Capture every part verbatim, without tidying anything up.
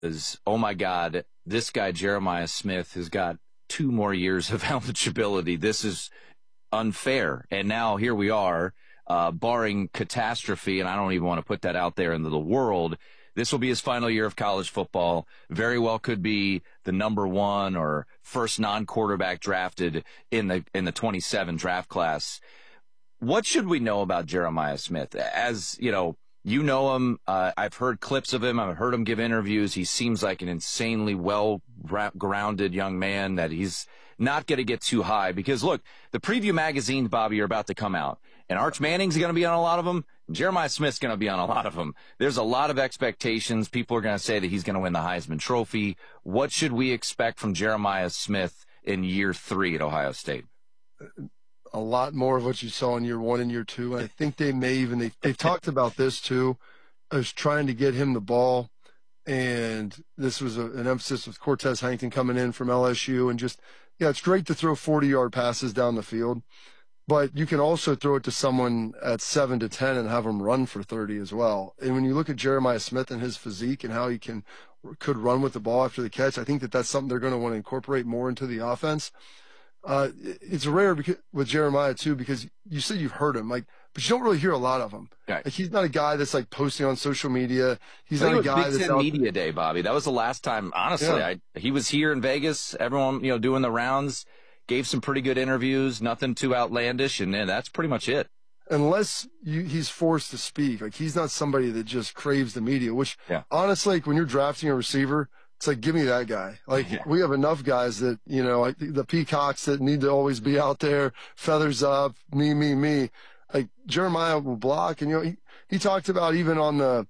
is, oh my God, this guy, Jeremiah Smith, has got two more years of eligibility. This is unfair. And now here we are, uh, barring catastrophe, and I don't even want to put that out there into the world. This will be his final year of college football. Very well could be the number one or first non-quarterback drafted in the in the twenty-seven draft class. What should we know about Jeremiah Smith? As, you know, you know him. Uh, I've heard clips of him. I've heard him give interviews. He seems like an insanely well-grounded young man that he's not going to get too high. Because, look, the preview magazines, Bobby, are about to come out. And Arch Manning's going to be on a lot of them. Jeremiah Smith's going to be on a lot of them. There's a lot of expectations. People are going to say that he's going to win the Heisman Trophy. What should we expect from Jeremiah Smith in year three at Ohio State? A lot more of what you saw in year one and year two. I think they may even, they, they've talked about this too. I was trying to get him the ball, and this was a, an emphasis with Cortez Hankton coming in from L S U, and just, yeah, it's great to throw forty-yard passes down the field, but you can also throw it to someone at seven to ten and have them run for thirty as well. And when you look at Jeremiah Smith and his physique and how he can could run with the ball after the catch, I think that that's something they're going to want to incorporate more into the offense. Uh, it's rare because, with Jeremiah too, because you said you've heard him, like, but you don't really hear a lot of him. Right. Like, he's not a guy that's like posting on social media. He's not a guy Big that's Ten out Media Day, Bobby. That was the last time, honestly. Yeah. I, he was here in Vegas. Everyone, you know, doing the rounds, gave some pretty good interviews, nothing too outlandish, and then that's pretty much it. Unless you, he's forced to speak, like, he's not somebody that just craves the media. Which, yeah. honestly, like, when you're drafting a receiver, it's like, give me that guy. Like, yeah. we have enough guys that, you know, like the peacocks that need to always be out there, feathers up, me, me, me. Like, Jeremiah will block. And, you know, he, he talked about even on the,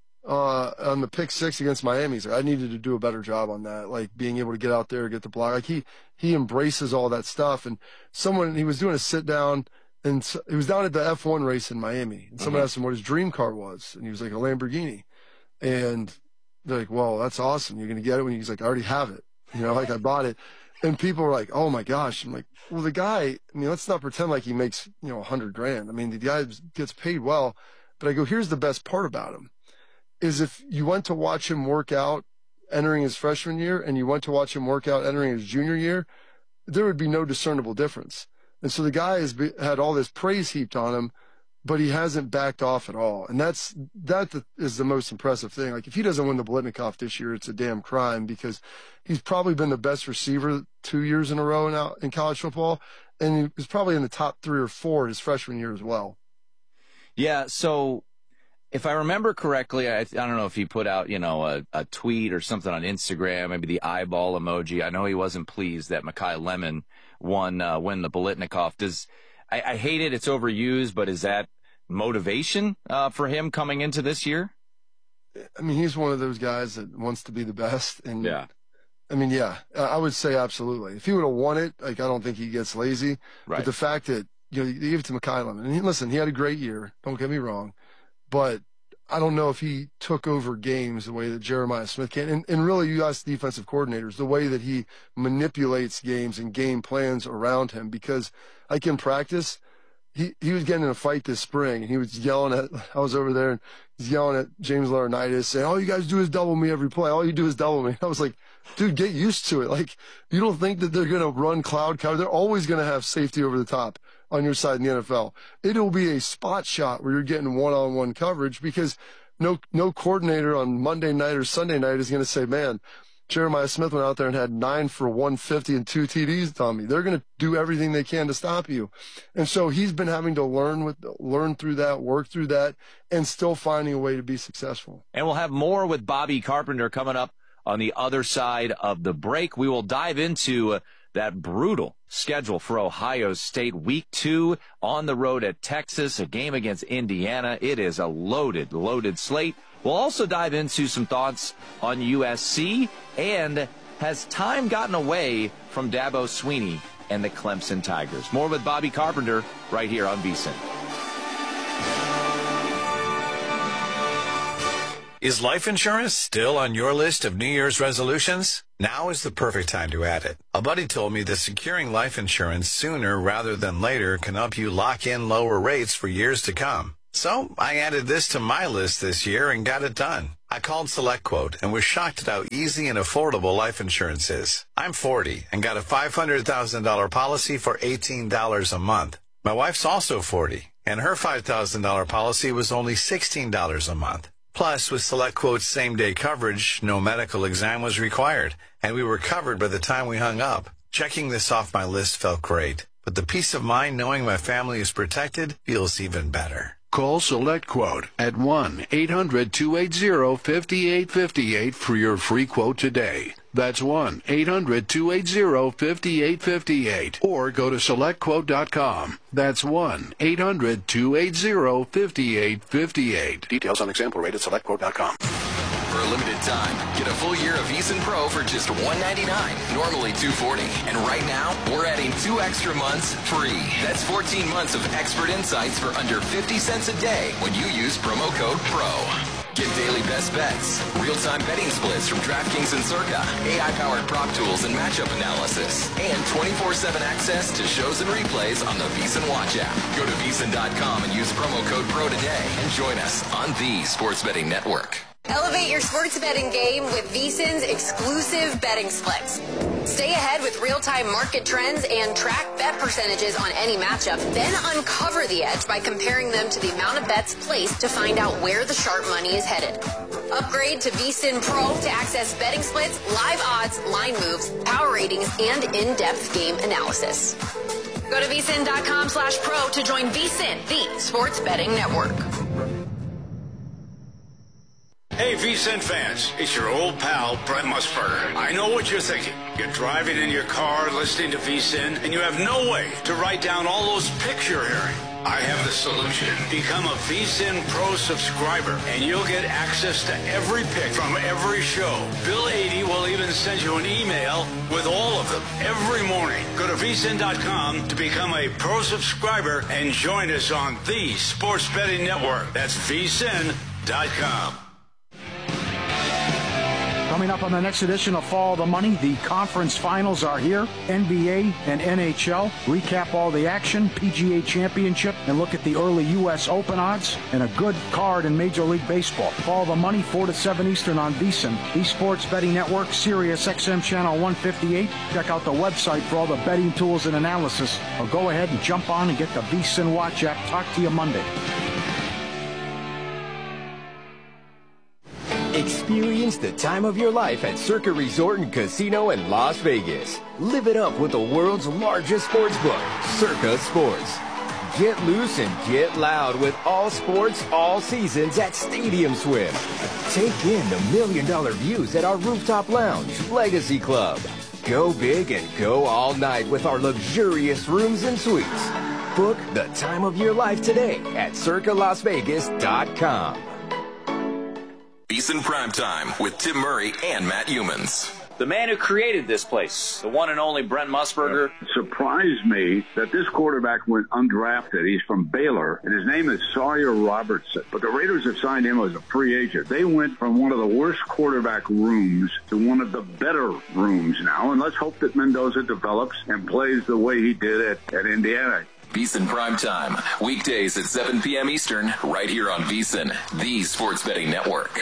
uh, on the pick six against Miami, he's like, I needed to do a better job on that. Like, being able to get out there, get the block. Like, he, he embraces all that stuff. And someone, he was doing a sit down, and so, he was down at the F one race in Miami. And someone mm-hmm. asked him what his dream car was. And he was like, a Lamborghini. And they're like, well, that's awesome. You're going to get it? When he's like, I already have it. You know, like, I bought it. And people were like, oh my gosh. I'm like, well, the guy, I mean, let's not pretend like he makes, you know, a hundred grand. I mean, the guy gets paid well, but I go, here's the best part about him is if you went to watch him work out entering his freshman year and you went to watch him work out entering his junior year, there would be no discernible difference. And so the guy has be, had all this praise heaped on him, but he hasn't backed off at all. And that's, that is the most impressive thing. Like, if he doesn't win the Biletnikoff this year, it's a damn crime, because he's probably been the best receiver two years in a row now in college football. And he was probably in the top three or four his freshman year as well. Yeah. So if I remember correctly, I, I don't know if he put out, you know, a, a tweet or something on Instagram, maybe the eyeball emoji. I know he wasn't pleased that Mekhi Lemon won, uh, win the Biletnikoff. Does, I, I hate it. It's overused, but is that motivation uh, for him coming into this year? I mean, he's one of those guys that wants to be the best. And yeah, I mean, yeah, I would say absolutely. If he would have won it, like, I don't think he gets lazy. Right. But the fact that, you know, you give it to Mekhi Lemon, and he, listen, he had a great year. Don't get me wrong, but I don't know if he took over games the way that Jeremiah Smith can. And, and really, you ask defensive coordinators, the way that he manipulates games and game plans around him, because like in practice, he, he was getting in a fight this spring, and he was yelling at, I was over there, and he's yelling at James Laurinaitis, saying, all you guys do is double me every play. All you do is double me. I was like, dude, get used to it. Like, you don't think that they're going to run cloud cover. They're always going to have safety over the top on your side in the N F L. It'll be a spot shot where you're getting one-on-one coverage, because no, no coordinator on Monday night or Sunday night is going to say, man, Jeremiah Smith went out there and had nine for one fifty and two T Ds, Tommy. They're going to do everything they can to stop you. And so he's been having to learn with, learn through that, work through that, and still finding a way to be successful. And we'll have more with Bobby Carpenter coming up on the other side of the break. We will dive into uh, that brutal schedule for Ohio State. Week two on the road at Texas, a game against Indiana. It is a loaded, loaded slate. We'll also dive into some thoughts on U S C, and has time gotten away from Dabo Swinney and the Clemson Tigers? More with Bobby Carpenter right here on VSiN. Is life insurance still on your list of New Year's resolutions? Now is the perfect time to add it. A buddy told me that securing life insurance sooner rather than later can help you lock in lower rates for years to come. So I added this to my list this year and got it done. I called SelectQuote and was shocked at how easy and affordable life insurance is. I'm forty and got a five hundred thousand dollars policy for eighteen dollars a month. My wife's also forty, and her five thousand dollars policy was only sixteen dollars a month. Plus, with SelectQuote's same-day coverage, no medical exam was required, and we were covered by the time we hung up. Checking this off my list felt great, but the peace of mind knowing my family is protected feels even better. Call SelectQuote at one eight hundred two eight zero five eight five eight for your free quote today. That's one eight hundred two eight zero five eight five eight. Or go to select quote dot com. That's one eight hundred two eight zero five eight five eight. Details on example rate at select quote dot com. For a limited time, get a full year of VEASAN Pro for just one ninety-nine, normally two forty. And right now, we're adding two extra months free. That's fourteen months of expert insights for under fifty cents a day when you use promo code PRO. Get daily best bets, real-time betting splits from DraftKings and Circa, A I-powered prop tools and matchup analysis, and twenty-four seven access to shows and replays on the VEASAN Watch app. Go to VEASAN dot com and use promo code PRO today and join us on the Sports Betting Network. Elevate your sports betting game with VEASAN's exclusive betting splits. Stay ahead with real-time market trends and track bet percentages on any matchup, then uncover the edge by comparing them to the amount of bets placed to find out where the sharp money is headed. Upgrade to VEASAN Pro to access betting splits, live odds, line moves, power ratings, and in-depth game analysis. Go to VEASAN dot com slash pro to join VEASAN, the sports betting network. Hey, VEASAN fans, it's your old pal, Brent Musburger. I know what you're thinking. You're driving in your car, listening to VEASAN, and you have no way to write down all those picks you're hearing. I have the solution. Become a VEASAN Pro subscriber, and you'll get access to every pick from every show. Bill eighty will even send you an email with all of them every morning. Go to VEASAN dot com to become a Pro subscriber and join us on the Sports Betting Network. That's VEASAN dot com. Coming up on the next edition of Follow the Money, the conference finals are here. N B A and N H L. Recap all the action, P G A Championship, and look at the early U S Open odds, and a good card in Major League Baseball. Follow the Money, four to seven Eastern on VEASAN, the Sports Betting Network, Sirius X M Channel one fifty-eight. Check out the website for all the betting tools and analysis. Or go ahead and jump on and get the VEASAN Watch app. Talk to you Monday. Experience the time of your life at Circa Resort and Casino in Las Vegas. Live it up with the world's largest sports book, Circa Sports. Get loose and get loud with all sports, all seasons at Stadium Swim. Take in the million dollar views at our rooftop lounge, Legacy Club. Go big and go all night with our luxurious rooms and suites. Book the time of your life today at circa las vegas dot com. VEASAN Primetime with Tim Murray and Matt Humans. The man who created this place, the one and only Brent Musburger. It surprised me that this quarterback went undrafted. He's from Baylor, and his name is Sawyer Robertson. But the Raiders have signed him as a free agent. They went from one of the worst quarterback rooms to one of the better rooms now, and let's hope that Mendoza develops and plays the way he did at, at Indiana. VEASAN Primetime, weekdays at seven p.m. Eastern, right here on VEASAN, the Sports Betting Network.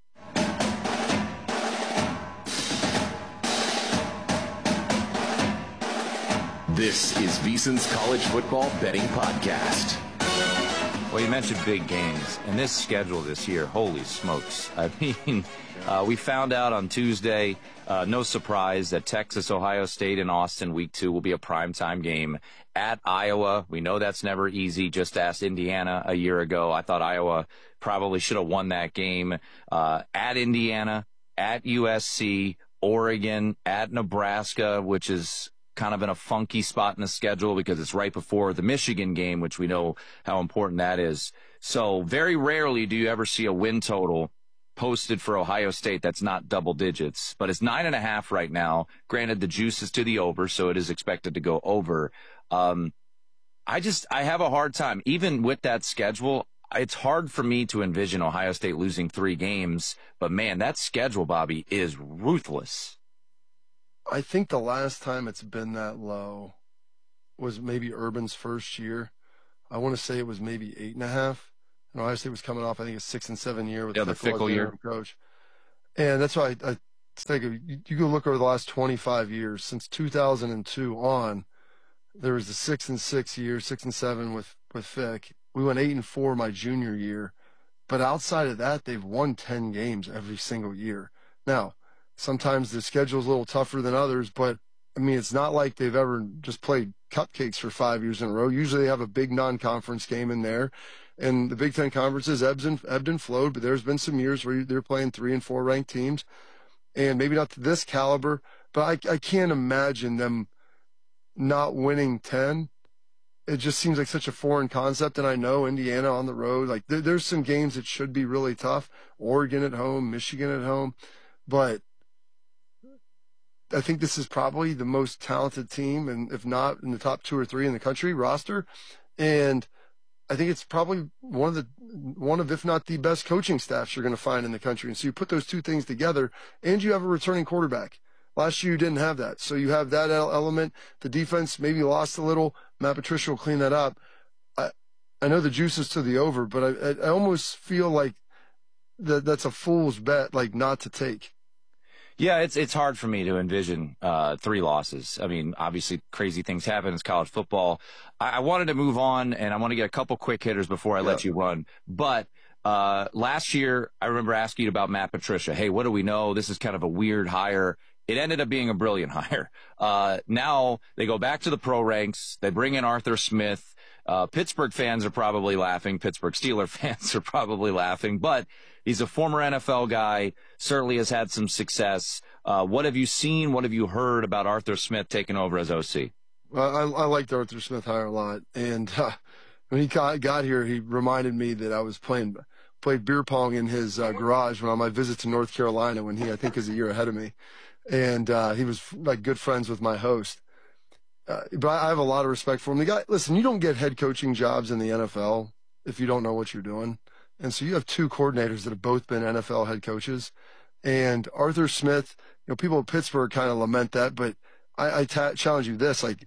This is VEASAN's College Football Betting Podcast. Well, you mentioned big games, and this schedule this year, holy smokes. I mean, uh, we found out on Tuesday, uh, no surprise, that Texas, Ohio State, and Austin week two will be a primetime game at Iowa. We know that's never easy. Just asked Indiana a year ago. I thought Iowa probably should have won that game. Uh, at Indiana, at U S C, Oregon, at Nebraska, which is kind of in a funky spot in the schedule because it's right before the Michigan game, which we know how important that is. So very rarely do you ever see a win total posted for Ohio State that's not double digits, but it's nine and a half right now. Granted, the juice is to the over, so it is expected to go over. Um, I just, I have a hard time, even with that schedule. It's hard for me to envision Ohio State losing three games, but man, that schedule, Bobby, is ruthless. I think the last time it's been that low was maybe Urban's first year. I want to say it was maybe eight and a half. And Ohio State was coming off, I think, a six and seven year with yeah, the Fickell year coach. And that's why I, I think of, you, you go look over the last twenty-five years, since two thousand two on, there was the six and six year, six and seven with, with Fick. We went eight and four my junior year. But outside of that, they've won ten games every single year. Now, sometimes the schedule's a little tougher than others, but I mean, it's not like they've ever just played cupcakes for five years in a row. Usually they have a big non-conference game in there. And the Big Ten conferences ebbs and, ebbed and flowed, but there's been some years where they're playing three and four ranked teams. And maybe not to this caliber, but I, I can't imagine them not winning ten. It just seems like such a foreign concept. And I know Indiana on the road, like there, there's some games that should be really tough. Oregon at home, Michigan at home. But I think this is probably the most talented team, and if not in the top two or three in the country roster. And I think it's probably one of the, one of, if not the best coaching staffs you're going to find in the country. And so you put those two things together, and you have a returning quarterback. Last year you didn't have that. So you have that element. The defense maybe lost a little. Matt Patricia will clean that up. I, I know the juice is to the over, but I, I almost feel like that that's a fool's bet, like not to take. Yeah, it's it's hard for me to envision uh, three losses. I mean, obviously crazy things happen. It's college football. I, I wanted to move on, and I want to get a couple quick hitters before I yeah. let you run. But uh, last year, I remember asking you about Matt Patricia. Hey, what do we know? This is kind of a weird hire. It ended up being a brilliant hire. Uh, now they go back to the pro ranks. They bring in Arthur Smith. Uh, Pittsburgh fans are probably laughing. Pittsburgh Steelers fans are probably laughing. But he's a former N F L guy, certainly has had some success. Uh, what have you seen? What have you heard about Arthur Smith taking over as O C? Well, I, I liked Arthur Smith hire a lot. And uh, when he got, got here, he reminded me that I was playing played beer pong in his uh, garage when on my visit to North Carolina, when he, I think, is a year ahead of me. And uh, he was like good friends with my host. Uh, but I have a lot of respect for him. The guy, listen, you don't get head coaching jobs in the N F L if you don't know what you're doing. And so you have two coordinators that have both been N F L head coaches. And Arthur Smith, you know, people in Pittsburgh kind of lament that, but I, I ta- challenge you this, like,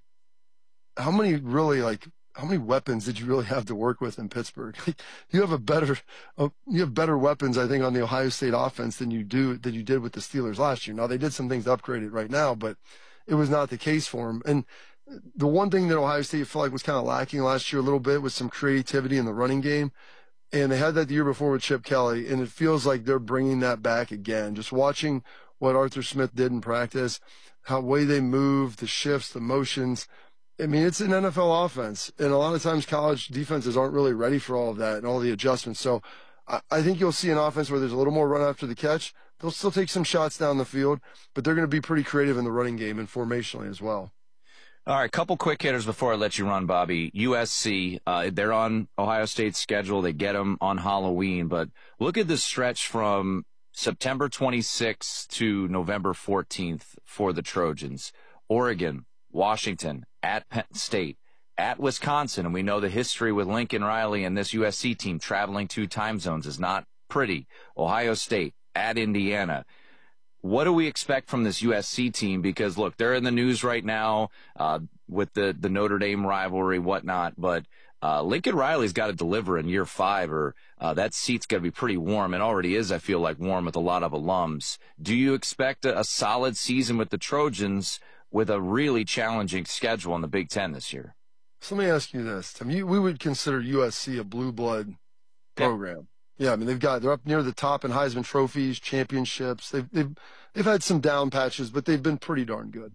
how many really, like, how many weapons did you really have to work with in Pittsburgh? You have a better, uh, you have better weapons, I think, on the Ohio State offense than you do, than you did with the Steelers last year. Now, they did some things to upgrade it right now, but it was not the case for them. And the one thing that Ohio State felt like was kind of lacking last year a little bit was some creativity in the running game. And they had that the year before with Chip Kelly, and it feels like they're bringing that back again. Just watching what Arthur Smith did in practice, how way they move, the shifts, the motions. I mean, it's an N F L offense, and a lot of times college defenses aren't really ready for all of that and all the adjustments. So I, I think you'll see an offense where there's a little more run after the catch. They'll still take some shots down the field, but they're going to be pretty creative in the running game and formationally as well. All right, couple quick hitters before I let you run, Bobby. U S C, uh, they're on Ohio State's schedule. They get them on Halloween. But look at the stretch from September twenty-sixth to November fourteenth for the Trojans. Oregon, Washington, at Penn State, at Wisconsin. And we know the history with Lincoln Riley and this U S C team traveling two time zones is not pretty. Ohio State, at Indiana. What do we expect from this U S C team? Because, look, they're in the news right now uh, with the, the Notre Dame rivalry, whatnot. But uh, Lincoln Riley's got to deliver in year five, or uh, that seat's going to be pretty warm. It already is, I feel like, warm with a lot of alums. Do you expect a, a solid season with the Trojans with a really challenging schedule in the Big Ten this year? So let me ask you this, Tim. You, we would consider U S C a blue blood program. Yeah. Yeah, I mean, they've got, they're up near the top in Heisman trophies, championships. They've, they've, they've had some down patches, but they've been pretty darn good.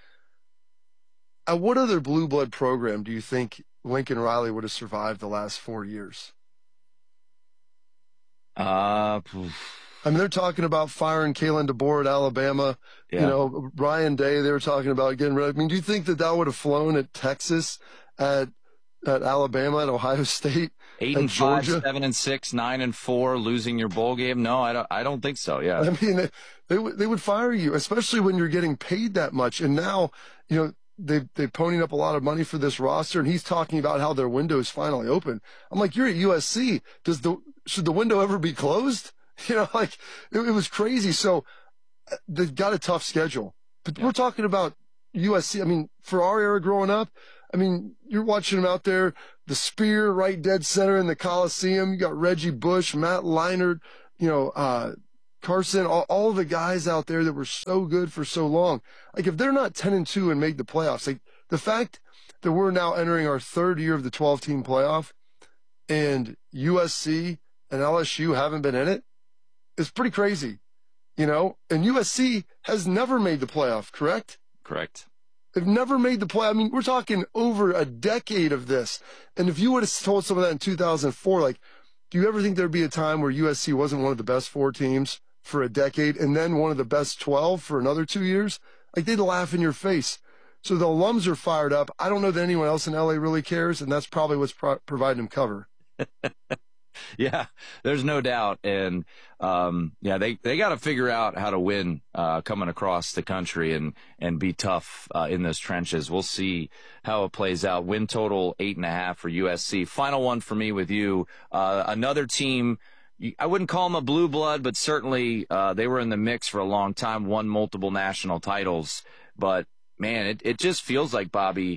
At what other blue blood program do you think Lincoln Riley would have survived the last four years? Uh, I mean, they're talking about firing Kalen DeBoer at Alabama. Yeah. You know, Ryan Day, they were talking about getting rid of. I mean, do you think that that would have flown at Texas, at at Alabama, at Ohio State, eight and five, seven and six, nine and four, losing your bowl game? No, I don't. I don't think so. Yeah, I mean, they they, w- they would fire you, especially when you're getting paid that much. And now, you know, they they ponied up a lot of money for this roster, and he's talking about how their window is finally open. I'm like, you're at U S C. Does the should the window ever be closed? You know, like it, it was crazy. So they've got a tough schedule, but yeah. We're talking about U S C. I mean, for our era growing up, I mean, you're watching them out there, the spear right dead center in the Coliseum. You got Reggie Bush, Matt Leinart, you know, uh, Carson, all, all the guys out there that were so good for so long. Like, if they're not ten and two and make the playoffs, like the fact that we're now entering our third year of the twelve team playoff and U S C and L S U haven't been in it is pretty crazy, you know? And U S C has never made the playoff, correct? Correct. They've never made the play. I mean, we're talking over a decade of this. And if you would have told some of that in two thousand four, like, do you ever think there'd be a time where U S C wasn't one of the best four teams for a decade and then one of the best twelve for another two years? Like, they'd laugh in your face. So the alums are fired up. I don't know that anyone else in L A really cares, and that's probably what's pro- providing them cover. Yeah, there's no doubt. And, um, yeah, they, they got to figure out how to win, uh, coming across the country and, and be tough, uh, in those trenches. We'll see how it plays out. Win total eight and a half for U S C. Final one for me with you. Uh, another team, I wouldn't call them a blue blood, but certainly, uh, they were in the mix for a long time, won multiple national titles. But man, it, it just feels like, Bobby,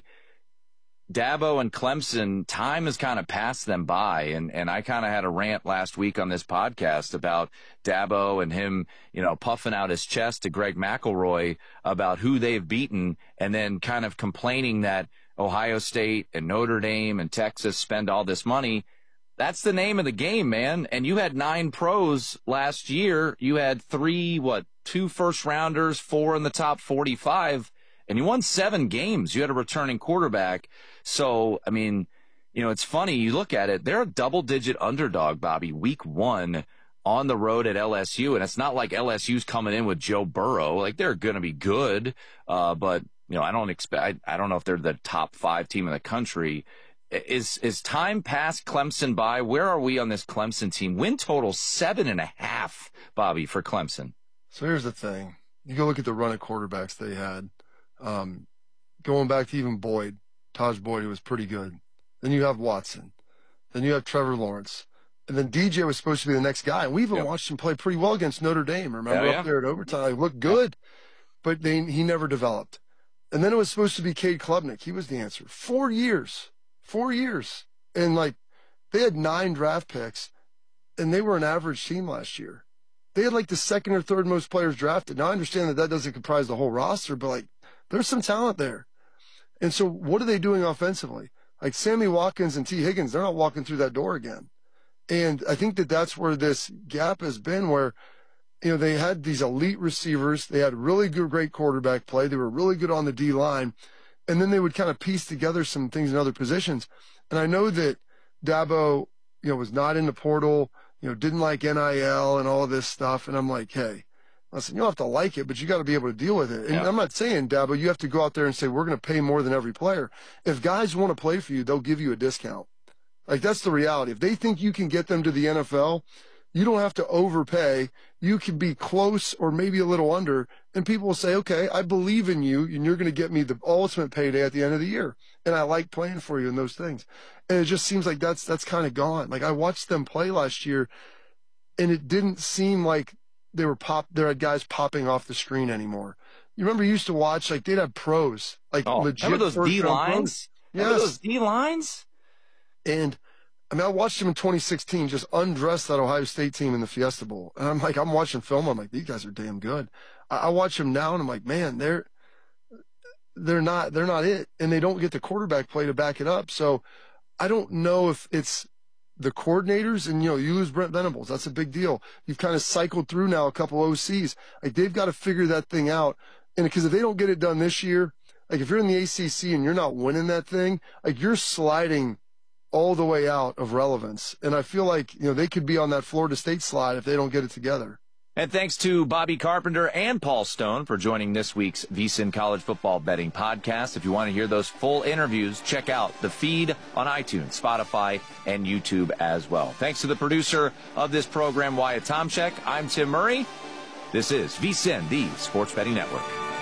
Dabo and Clemson, time has kind of passed them by, and, and I kind of had a rant last week on this podcast about Dabo and him, you know, puffing out his chest to Greg McElroy about who they've beaten, and then kind of complaining that Ohio State and Notre Dame and Texas spend all this money. That's the name of the game, man. And you had nine pros last year. You had three, what, two first rounders, four in the top forty-five. And you won seven games. You had a returning quarterback. So, I mean, you know, it's funny. You look at it, they're a double-digit underdog, Bobby, week one on the road at L S U. And it's not like L S U's coming in with Joe Burrow. Like, they're going to be good. Uh, but, you know, I don't expect, I, I don't know if they're the top five team in the country. Is is time past Clemson by? Where are we on this Clemson team? Win total seven and a half, Bobby, for Clemson. So here's the thing. You go look at the run of quarterbacks they had. Um, going back to even Boyd, Taj Boyd, who was pretty good. Then you have Watson. Then you have Trevor Lawrence. And then D J was supposed to be the next guy. And we even yep. watched him play pretty well against Notre Dame. Remember yeah, yeah. up there at overtime? He looked good, but they, he never developed. And then it was supposed to be Cade Klubnik. He was the answer. Four years. Four years. And, like, they had nine draft picks, and they were an average team last year. They had, like, the second or third most players drafted. Now, I understand that that doesn't comprise the whole roster, but, like, there's some talent there. And so what are they doing offensively? Like Sammy Watkins and T. Higgins, they're not walking through that door again. And I think that that's where this gap has been, where, you know, they had these elite receivers. They had really good, great quarterback play. They were really good on the D line. And then they would kind of piece together some things in other positions. And I know that Dabo, you know, was not in the portal, you know, didn't like N I L and all of this stuff. And I'm like, hey, listen, you don't have to like it, but you got to be able to deal with it. And yeah. I'm not saying, Dabo, you have to go out there and say, we're going to pay more than every player. If guys want to play for you, they'll give you a discount. Like, that's the reality. If they think you can get them to the N F L, you don't have to overpay. You can be close or maybe a little under, and people will say, okay, I believe in you, and you're going to get me the ultimate payday at the end of the year. And I like playing for you in those things. And it just seems like that's that's kind of gone. Like, I watched them play last year, and it didn't seem like they were pop. There had guys popping off the screen anymore. You remember you used to watch, like, they'd have pros, like oh, legit. Remember those D lines? Yes. Remember those D lines? And I mean, I watched him in twenty sixteen just undress that Ohio State team in the Fiesta Bowl. And I'm like, I'm watching film. I'm like, these guys are damn good. I, I watch them now, and I'm like, man, they're they're not they're not it, and they don't get the quarterback play to back it up. So I don't know if it's the coordinators, and, you know, you lose Brent Venables. That's a big deal. You've kind of cycled through now a couple O Cs. Like, they've got to figure that thing out. And because if they don't get it done this year, like, if you're in the A C C and you're not winning that thing, like, you're sliding all the way out of relevance. And I feel like, you know, they could be on that Florida State slide if they don't get it together. And thanks to Bobby Carpenter and Paul Stone for joining this week's VSiN College Football Betting Podcast. If you want to hear those full interviews, check out the feed on iTunes, Spotify, and YouTube as well. Thanks to the producer of this program, Wyatt Tomchek. I'm Tim Murray. This is VSiN, the Sports Betting Network.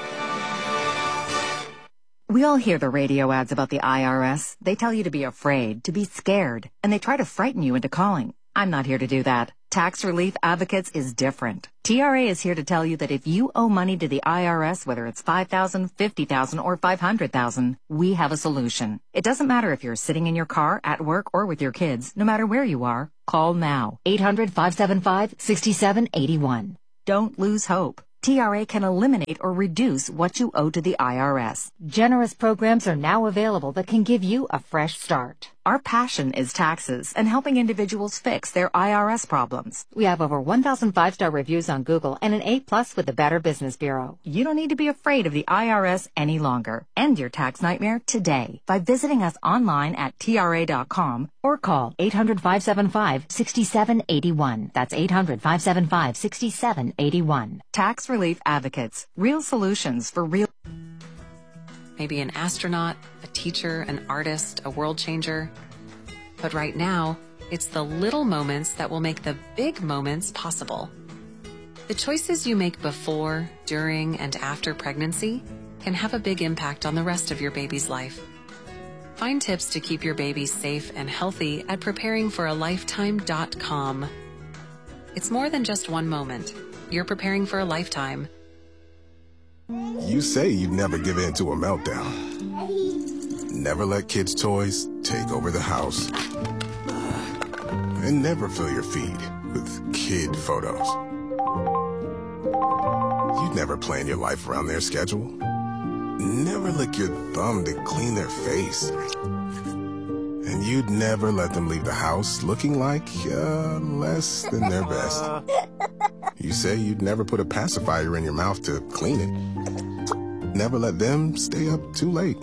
We all hear the radio ads about the I R S. They tell you to be afraid, to be scared, and they try to frighten you into calling. I'm not here to do that. Tax Relief Advocates is different. T R A is here to tell you that if you owe money to the I R S, whether it's five thousand dollars, fifty thousand dollars, or five hundred thousand dollars, we have a solution. It doesn't matter if you're sitting in your car, at work, or with your kids. No matter where you are, call now. eight hundred, five seven five, six seven eight one. Don't lose hope. T R A can eliminate or reduce what you owe to the I R S. Generous programs are now available that can give you a fresh start. Our passion is taxes and helping individuals fix their I R S problems. We have over one thousand five-star reviews on Google and an A plus with the Better Business Bureau. You don't need to be afraid of the I R S any longer. End your tax nightmare today by visiting us online at T R A dot com or call eight hundred, five seven five, six seven eight one. That's eight hundred, five seven five, six seven eight one. Tax Relief Advocates. Real solutions for real... Maybe an astronaut, a teacher, an artist, a world changer. But right now, it's the little moments that will make the big moments possible. The choices you make before, during, and after pregnancy can have a big impact on the rest of your baby's life. Find tips to keep your baby safe and healthy at preparing for a lifetime dot com. It's more than just one moment. You're preparing for a lifetime. You say you'd never give in to a meltdown. Never let kids' toys take over the house. And never fill your feed with kid photos. You'd never plan your life around their schedule. Never lick your thumb to clean their face. And you'd never let them leave the house looking like uh, less than their best. You say you'd never put a pacifier in your mouth to clean it. Never let them stay up too late.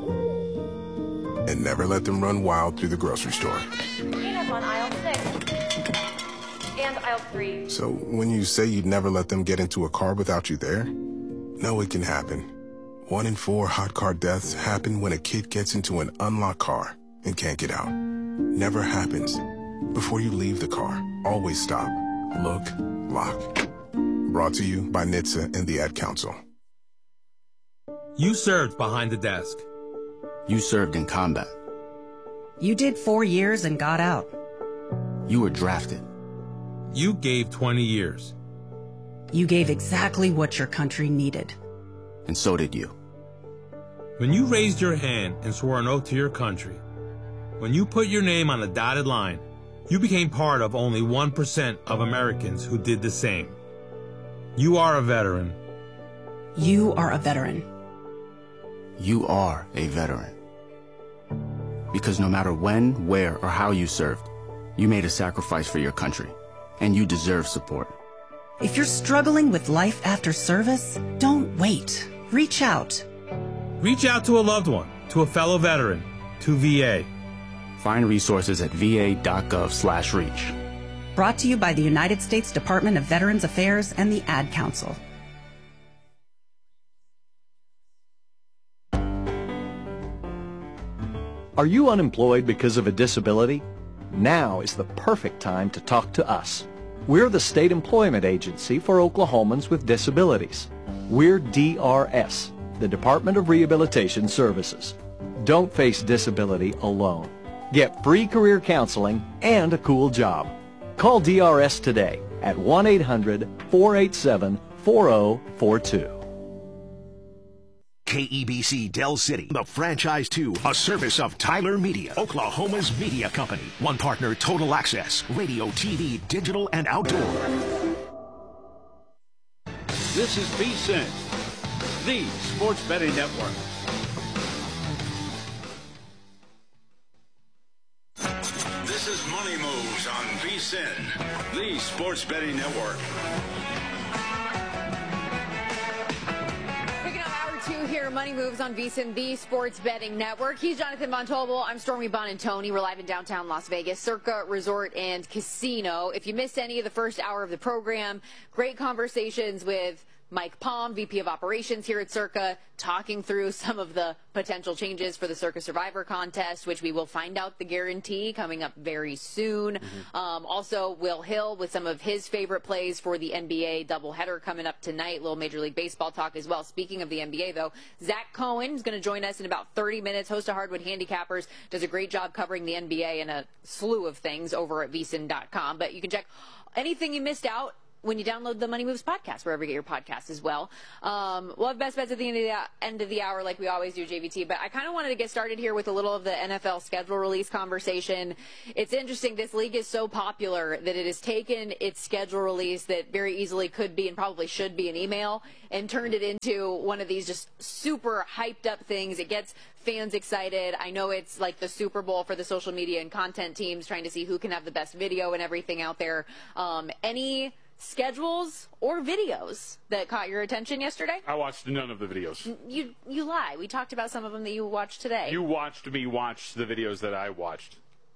And never let them run wild through the grocery store. Peanuts on aisle six. And aisle three. So when you say you'd never let them get into a car without you there, no, it can happen. One in four hot car deaths happen when a kid gets into an unlocked car and can't get out. Never happens. Before you leave the car, always stop, look, lock. Brought to you by N H T S A and the Ad Council. You served behind the desk. You served in combat. You did four years and got out. You were drafted. You gave twenty years. You gave exactly what your country needed. And so did you. When you raised your hand and swore an oath to your country, when you put your name on the dotted line, you became part of only one percent of Americans who did the same. You are a veteran. You are a veteran. You are a veteran. Because no matter when, where, or how you served, you made a sacrifice for your country, and you deserve support. If you're struggling with life after service, don't wait. Reach out. Reach out to a loved one, to a fellow veteran, to V A. Find resources at V A dot gov slash reach. Brought to you by the United States Department of Veterans Affairs and the Ad Council. Are you unemployed because of a disability? Now is the perfect time to talk to us. We're the state employment agency for Oklahomans with disabilities. We're D R S, the Department of Rehabilitation Services. Don't face disability alone. Get free career counseling and a cool job. Call D R S today at one eight hundred, four eight seven, four zero four two. K E B C Del City, the franchise to a service of Tyler Media, Oklahoma's media company. One partner, Total Access, radio, T V, digital, and outdoor. This is VSiN, the Sports Betting Network. This is Money Moves on VSiN, the Sports Betting Network. Here, Money Moves on VSiN, the Sports Betting Network. He's Jonathan Von Tobel. I'm Stormy Bonantoni. We're live in downtown Las Vegas, Circa Resort and Casino. If you missed any of the first hour of the program, great conversations with Mike Palm, V P of Operations here at Circa, talking through some of the potential changes for the Circa Survivor contest, which we will find out the guarantee coming up very soon. Mm-hmm. Um, also, Will Hill with some of his favorite plays for the N B A doubleheader coming up tonight. A little Major League Baseball talk as well. Speaking of the N B A, though, Zach Cohen is going to join us in about thirty minutes. Host of Hardwood Handicappers, does a great job covering the N B A and a slew of things over at V S I N dot com. But you can check anything you missed out when you download the Money Moves podcast, wherever you get your podcasts as well. Um, we'll have best bets at the end of the, end of the hour like we always do, J V T. But I kind of wanted to get started here with a little of the N F L schedule release conversation. It's interesting. This league is so popular that it has taken its schedule release that very easily could be and probably should be an email and turned it into one of these just super hyped up things. It gets fans excited. I know it's like the Super Bowl for the social media and content teams trying to see who can have the best video and everything out there. Um, any schedules or videos that caught your attention yesterday? I watched none of the videos. You you lie. We talked about some of them that you watched today. You watched me watch the videos that I watched.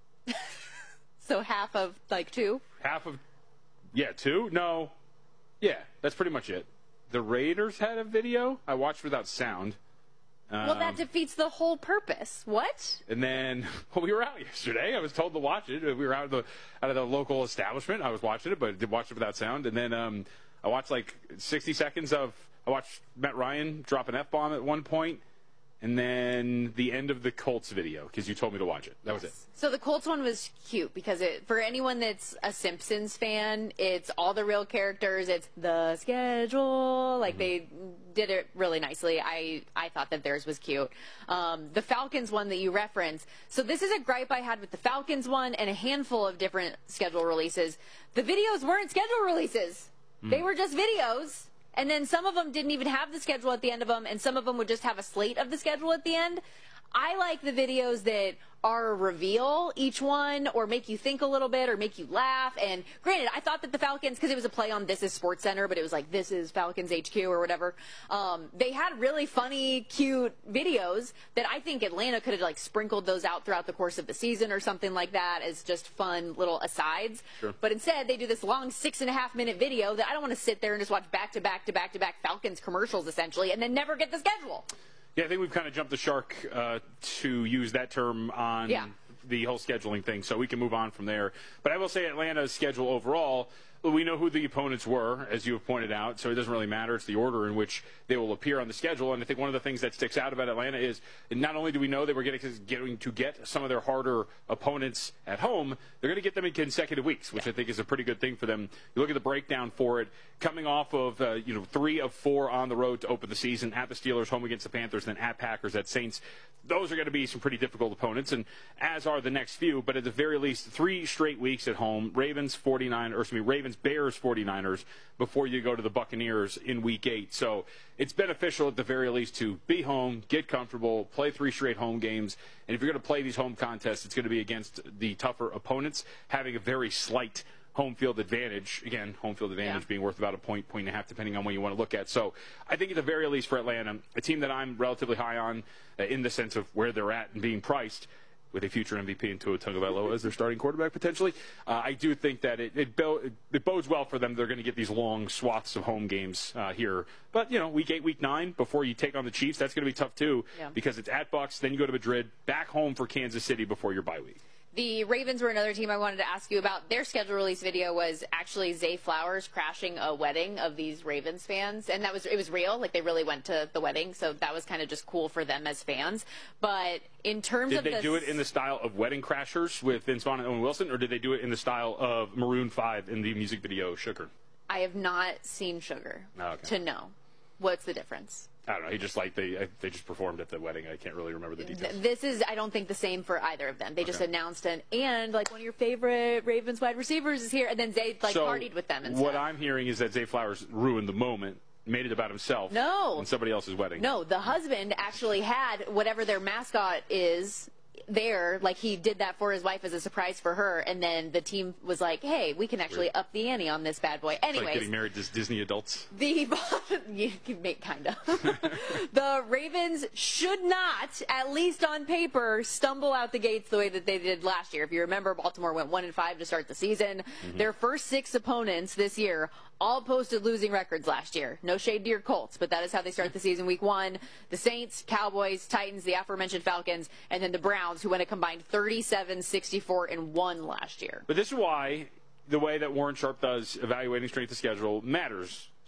So half of, like, two? Half of, yeah, two? No. Yeah, that's pretty much it. The Raiders had a video I watched without sound. Um, Well, that defeats the whole purpose. What? And then, well, we were out yesterday. I was told to watch it. We were out of the out of the local establishment. I was watching it, but did watch it without sound. And then um, I watched like sixty seconds of. I watched Matt Ryan drop an F-bomb at one point, and then the end of the Colts video because you told me to watch it. That was it. So the Colts one was cute because it, for anyone that's a Simpsons fan, it's all the real characters. It's the schedule. Like, mm-hmm. they did it really nicely. I, I thought that theirs was cute. Um, the Falcons one that you referenced. So this is a gripe I had with the Falcons one and a handful of different schedule releases. The videos weren't schedule releases. Mm. They were just videos. And then some of them didn't even have the schedule at the end of them, and some of them would just have a slate of the schedule at the end. I like the videos that are a reveal, each one, or make you think a little bit, or make you laugh. And granted, I thought that the Falcons, because it was a play on This Is Sports Center, but it was like This Is Falcons H Q or whatever. Um, they had really funny, cute videos that I think Atlanta could have like sprinkled those out throughout the course of the season or something like that as just fun little asides. Sure. But instead, they do this long six and a half minute video that I don't want to sit there and just watch back to back to back to back Falcons commercials essentially, and then never get the schedule. Yeah, I think we've kind of jumped the shark uh, to use that term on yeah. the whole scheduling thing, so we can move on from there. But I will say Atlanta's schedule overall, we know who the opponents were, as you have pointed out, so it doesn't really matter. It's the order in which they will appear on the schedule. And I think one of the things that sticks out about Atlanta is not only do we know they were getting, getting to get some of their harder opponents at home, they're going to get them in consecutive weeks, which yeah. I think is a pretty good thing for them. You look at the breakdown for it, coming off of uh, you know three of four on the road to open the season, at the Steelers, home against the Panthers, then at Packers, at Saints. Those are going to be some pretty difficult opponents, and as are the next few. But at the very least, three straight weeks at home, Ravens, forty-nine, or excuse me, Ravens, Bears, forty-niners, before you go to the Buccaneers in week eight. So it's beneficial at the very least to be home, get comfortable, play three straight home games. And if you're going to play these home contests, it's going to be against the tougher opponents, having a very slight home field advantage. Again, home field advantage yeah. being worth about a point, point and a half, depending on what you want to look at. So I think at the very least for Atlanta, a team that I'm relatively high on uh, in the sense of where they're at and being priced, with a future M V P in Tua Tagovailoa as their starting quarterback potentially, uh, I do think that it it, bo- it bodes well for them. They're going to get these long swaths of home games uh, here. But, you know, week eight, week nine, before you take on the Chiefs, that's going to be tough too yeah. because it's at Bucs, then you go to Madrid, back home for Kansas City before your bye week. The Ravens were another team I wanted to ask you about. Their schedule release video was actually Zay Flowers crashing a wedding of these Ravens fans. And that was, it was real. Like, they really went to the wedding. So that was kind of just cool for them as fans. But in terms did of Did they the do it in the style of Wedding Crashers with Vince Vaughn and Owen Wilson, or did they do it in the style of Maroon five in the music video Sugar? I have not seen Sugar oh, okay. to know. What's the difference? I don't know. He just like they they just performed at the wedding. I can't really remember the details. This is, I don't think, the same for either of them. They just okay. announced an and like one of your favorite Ravens wide receivers is here, and then Zay like so partied with them. And what stuff. I'm hearing is that Zay Flowers ruined the moment, made it about himself. No, on somebody else's wedding. No, the husband actually had whatever their mascot is there, like he did that for his wife as a surprise for her, and then the team was like, hey, we can actually Weird. up the ante on this bad boy. Anyways, like getting married to Disney adults. The you can make kind of the Ravens should not, at least on paper, stumble out the gates the way that they did last year. If you remember, Baltimore went one and five to start the season. Mm-hmm. Their first six opponents this year all posted losing records last year. No shade to your Colts, but that is how they start the season. Week one, the Saints, Cowboys, Titans, the aforementioned Falcons, and then the Browns, who went a combined thirty-seven, sixty-four, and one last year. But this is why the way that Warren Sharp does evaluating strength of schedule matters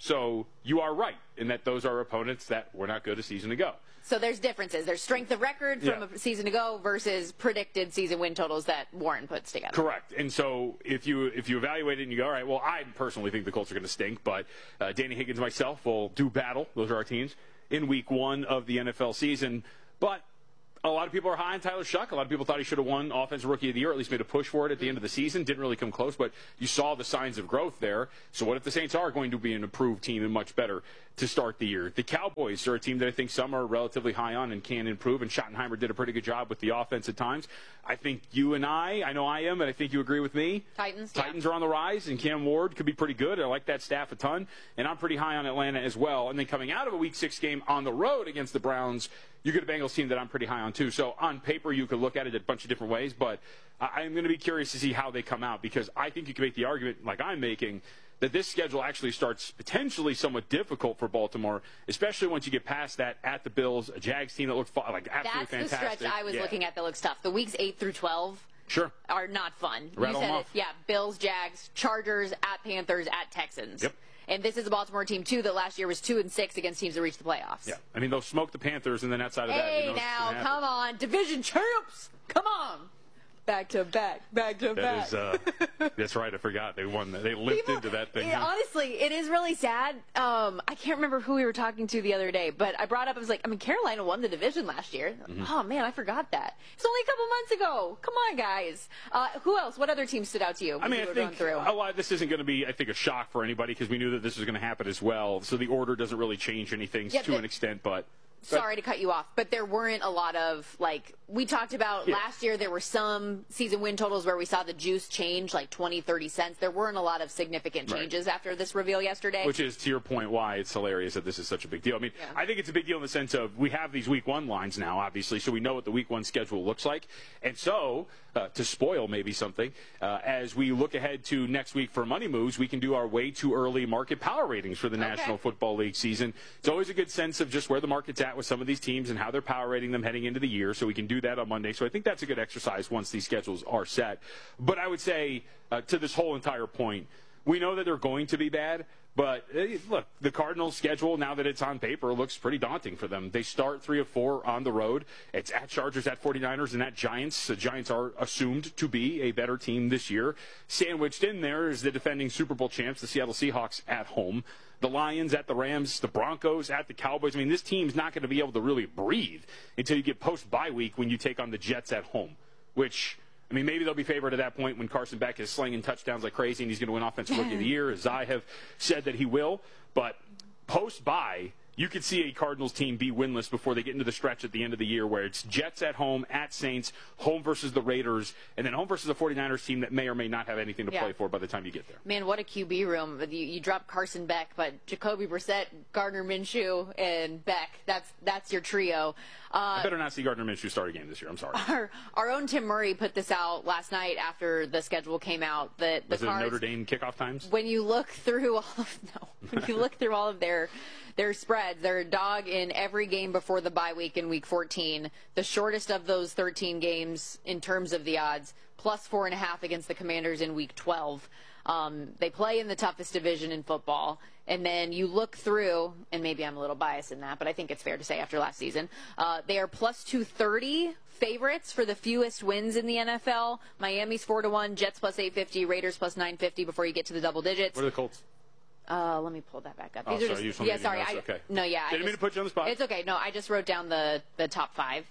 So you are right in that those are opponents that were not good a season ago. So there's differences. There's strength of record from Yeah. a season ago versus predicted season win totals that Warren puts together. Correct. And so if you if you evaluate it and you go, all right, well, I personally think the Colts are going to stink, but uh, Danny Higgins and myself will do battle. Those are our teams in week one of the N F L season. But a lot of people are high on Tyler Shuck. A lot of people thought he should have won Offensive Rookie of the Year, at least made a push for it at the end of the season. Didn't really come close, but you saw the signs of growth there. So what if the Saints are going to be an improved team and much better to start the year? The Cowboys are a team that I think some are relatively high on and can improve, and Schottenheimer did a pretty good job with the offense at times. I think you and I, I know I am, and I think you agree with me. Titans. Titans are on the rise, and Cam Ward could be pretty good. I like that staff a ton, and I'm pretty high on Atlanta as well. And then coming out of a Week six game on the road against the Browns, you get a Bengals team that I'm pretty high on too. So on paper, you could look at it a bunch of different ways, but I'm going to be curious to see how they come out, because I think you can make the argument, like I'm making, that this schedule actually starts potentially somewhat difficult for Baltimore, especially once you get past that at the Bills, a Jags team that looked fa- like absolutely That's fantastic. the stretch I was Yeah. looking at that looks tough. The weeks eight through twelve Sure. are not fun. Rattle you them said off. it. Yeah, Bills, Jags, Chargers, at Panthers, at Texans. Yep. And this is a Baltimore team, too, that last year was two and six against teams that reached the playoffs. Yeah, I mean, they'll smoke the Panthers, and then outside of that, Hey, you know, what's now, gonna happen. come on. Division champs. Come on. Back to back. Back to That back. is, uh, that's right. I forgot they won. They limped into that thing. Yeah, honestly, it is really sad. Um, I can't remember who we were talking to the other day, but I brought up, I was like, I mean, Carolina won the division last year. Mhm. Oh, man, I forgot that. It's only a couple months ago. Come on, guys. Uh, who else? What other teams stood out to you? I mean, I when you were think going through? a lot. This isn't going to be, I think, a shock for anybody, because we knew that this was going to happen as well. So the order doesn't really change anything Yeah, to the- an extent, but. Sorry to cut you off, but there weren't a lot of, like, we talked about Yeah. last year, there were some season win totals where we saw the juice change like twenty, thirty cents. There weren't a lot of significant Right. changes after this reveal yesterday. Which is, to your point, why it's hilarious that this is such a big deal. I mean, Yeah. I think it's a big deal in the sense of we have these week one lines now, obviously, so we know what the week one schedule looks like. And so, uh, to spoil maybe something, uh, as we look ahead to next week for Money Moves, we can do our way too early market power ratings for the Okay. National Football League season. It's always a good sense of just where the market's at with some of these teams and how they're power rating them heading into the year, so we can do that on Monday. So I think that's a good exercise once these schedules are set. But I would say, uh, to this whole entire point, we know that they're going to be bad, but eh, look, the Cardinals' schedule, now that it's on paper, looks pretty daunting for them. They start three of four on the road. It's at Chargers, at forty-niners, and at Giants. The Giants are assumed to be a better team this year. Sandwiched in there is the defending Super Bowl champs, the Seattle Seahawks, at home. The Lions at the Rams, the Broncos at the Cowboys. I mean, this team's not going to be able to really breathe until you get post-bye week when you take on the Jets at home, which... I mean, maybe they'll be favored at that point when Carson Beck is slinging touchdowns like crazy and he's going to win Offensive Rookie of the Year, as I have said that he will. But post-bye, you could see a Cardinals team be winless before they get into the stretch at the end of the year where it's Jets at home, at Saints, home versus the Raiders, and then home versus a forty-niners team that may or may not have anything to Yeah. play for by the time you get there. Man, what a Q B room. You, you drop Carson Beck, but Jacoby Brissett, Gardner Minshew, and Beck. That's that's your trio. Uh, I better not see Gardner Minshew start a game this year. I'm sorry. our, our own Tim Murray put this out last night after the schedule came out. That the Was it Cards, Notre Dame kickoff times? when you look through all of no, when you look through all of their their spreads, they're a dog in every game before the bye week in week fourteen. The shortest of those thirteen games in terms of the odds, plus four and a half against the Commanders in week twelve. Um, they play in the toughest division in football. And then you look through, and maybe I'm a little biased in that, but I think it's fair to say after last season, uh, they are plus two thirty favorites for the fewest wins in the N F L. Miami's four to one, Jets plus eight fifty, Raiders plus nine fifty before you get to the double digits. What are the Colts? Uh, let me pull that back up. Oh, These are sorry, you just, just want me yeah, to sorry. notes? I, Okay. No, yeah. I Didn't mean just- to put you on the spot. It's okay. No, I just wrote down the, the top five.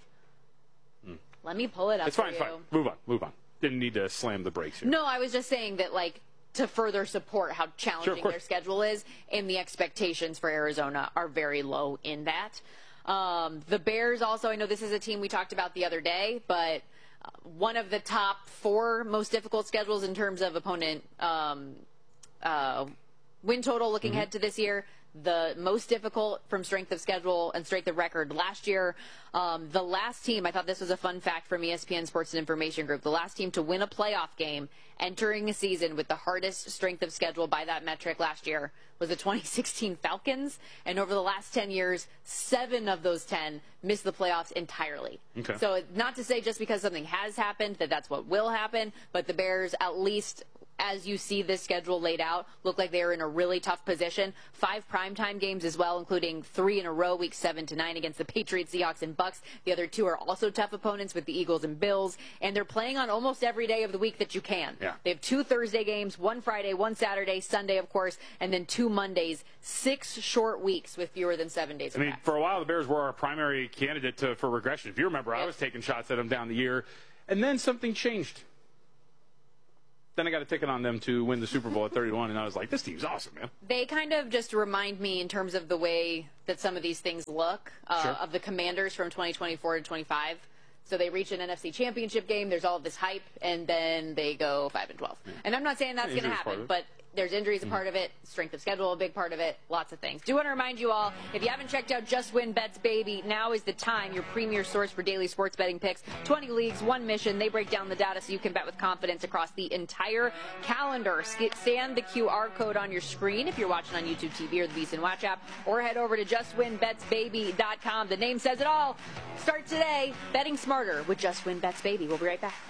Let me pull it up It's fine, for fine. you. Move on, move on. Didn't need to slam the brakes here. No, I was just saying that, like, to further support how challenging course. their schedule is, and the expectations for Arizona are very low in that. Um, the Bears also, I know this is a team we talked about the other day, but uh, one of the top four most difficult schedules in terms of opponent um, uh, win total looking Mhm. ahead to this year. The most difficult from strength of schedule and strength of record last year. Um, the last team, I thought this was a fun fact from E S P N Sports and Information Group, the last team to win a playoff game entering a season with the hardest strength of schedule by that metric last year was the twenty sixteen Falcons. And over the last ten years, seven of those ten missed the playoffs entirely. Okay. So not to say just because something has happened that that's what will happen, but the Bears at least as you see this schedule laid out, look like they're in a really tough position. Five primetime games as well, including three in a row, week seven to nine against the Patriots, Seahawks, and Bucks. The other two are also tough opponents with the Eagles and Bills, and they're playing on almost every day of the week that you can. Yeah. They have two Thursday games, one Friday, one Saturday, Sunday, of course, and then two Mondays. Six short weeks with fewer than seven days. I mean, for a while, the Bears were our primary candidate to, for regression. If you remember, I was taking shots at them down the year, and then something changed. Then I got a ticket on them to win the Super Bowl at thirty-one, and I was like, this team's awesome, man. They kind of just remind me in terms of the way that some of these things look uh, Sure. of the Commanders from twenty twenty-four to twenty-five. So they reach an N F C championship game, there's all of this hype, and then they go five and twelve. Yeah. And I'm not saying that's going to happen, but there's injuries a part of it, strength of schedule a big part of it, lots of things. Do want to remind you all, if you haven't checked out Just Win Bets Baby, now is the time, your premier source for daily sports betting picks. twenty leagues, one mission. They break down the data so you can bet with confidence across the entire calendar. Scan the Q R code on your screen if you're watching on YouTube T V or the VSiN Watch app, or head over to just win bets baby dot com. The name says it all. Start today betting smarter with Just Win Bets Baby. We'll be right back.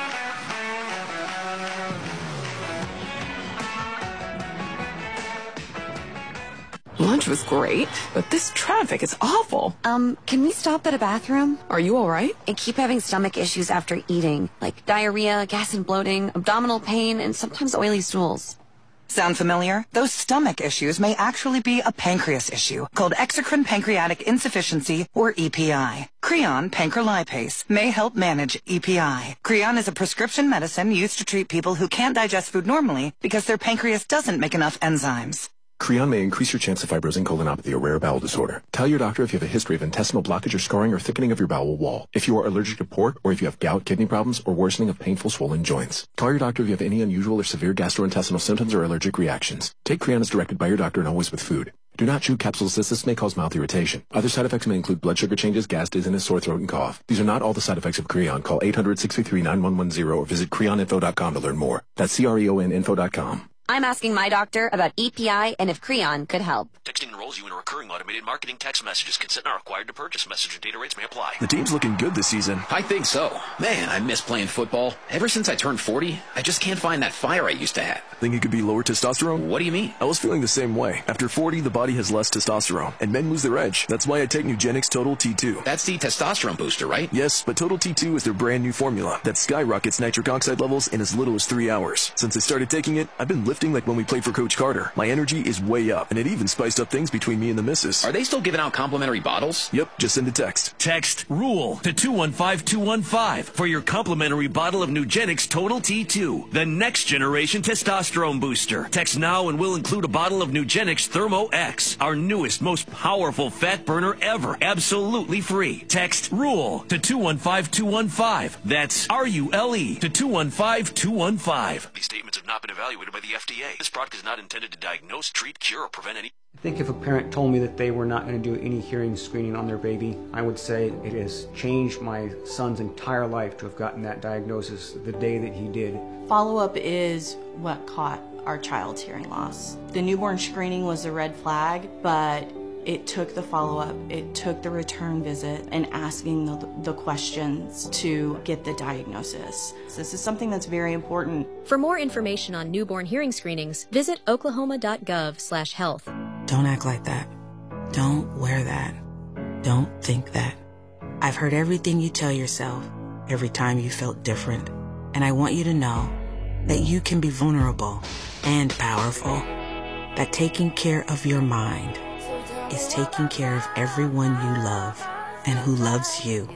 Lunch was great, but this traffic is awful. Um, can we stop at a bathroom? Are you all right? I keep having stomach issues after eating, like diarrhea, gas and bloating, abdominal pain, and sometimes oily stools. Sound familiar? Those stomach issues may actually be a pancreas issue called exocrine pancreatic insufficiency, or E P I. Creon pancrelipase may help manage E P I. Creon is a prescription medicine used to treat people who can't digest food normally because their pancreas doesn't make enough enzymes. Creon may increase your chance of fibrosing colonopathy, a rare bowel disorder. Tell your doctor if you have a history of intestinal blockage or scarring or thickening of your bowel wall. If you are allergic to pork, or if you have gout, kidney problems, or worsening of painful swollen joints. Call your doctor if you have any unusual or severe gastrointestinal symptoms or allergic reactions. Take Creon as directed by your doctor and always with food. Do not chew capsules as this may cause mouth irritation. Other side effects may include blood sugar changes, gas, dizziness, sore throat, and cough. These are not all the side effects of Creon. Call eight hundred, six three three, nine one one zero or visit creon info dot com to learn more. That's C R E O N info dot com. I'm asking my doctor about E P I and if Creon could help. Texting enrolls you in a recurring automated marketing text messages. Consent not required to purchase. Message and data rates may apply. The team's looking good this season. I think so. Man, I miss playing football. Ever since I turned forty, I just can't find that fire I used to have. Think it could be lower testosterone? What do you mean? I was feeling the same way. After forty, the body has less testosterone, and men lose their edge. That's why I take Nugenix Total T two. That's the testosterone booster, right? Yes, but Total T two is their brand new formula that skyrockets nitric oxide levels in as little as three hours. Since I started taking it, I've been lifting like when we played for Coach Carter. My energy is way up, and it even spiced up things between me and the missus. Are they still giving out complimentary bottles? Yep, just send a text. Text RULE to two one five two one five for your complimentary bottle of Nugenix Total T two, the next generation testosterone booster. Text now and we'll include a bottle of Nugenix Thermo X, our newest, most powerful fat burner ever, absolutely free. Text RULE to two one five two one five. That's R U L E to two one five two one five. These statements have not been evaluated by the F D A. This product is not intended to diagnose, treat, cure, or prevent any... I think if a parent told me that they were not going to do any hearing screening on their baby, I would say it has changed my son's entire life to have gotten that diagnosis the day that he did. Follow-up is what caught our child's hearing loss. The newborn screening was a red flag, but it took the follow-up, it took the return visit, and asking the, the questions to get the diagnosis. This is something that's very important. For more information on newborn hearing screenings, visit oklahoma dot gov slash health. Don't act like that. Don't wear that. Don't think that. I've heard everything you tell yourself every time you felt different. And I want you to know that you can be vulnerable and powerful. That taking care of your mind is taking care of everyone you love and who loves you.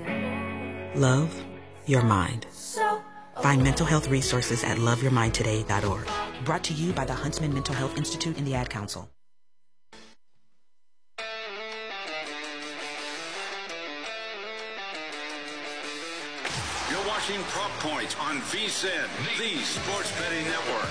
Love your mind. Find mental health resources at love your mind today dot org. Brought to you by the Huntsman Mental Health Institute and the Ad Council. You're watching Prop Points on VSiN, the Sports Betting Network.